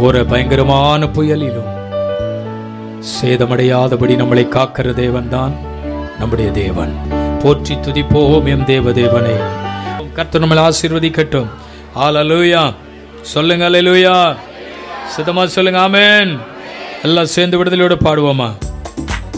ஒரு பயங்கரமான புயலிலும் சேதமடையாதபடி நம்மளை காக்கிற தேவன் தான் நம்முடைய தேவன். போற்றி துதிப்போம் எம் தேவதேவனை. கர்த்தர் நம்மளை ஆசீர்வதிக்கட்டும். ஹல்லேலூயா சொல்லுங்க, ஹல்லேலூயா. சித்தமா சொல்லுங்க, ஆமென். எல்லாம் சேர்ந்து விடுதலையோடு பாடுவோமா?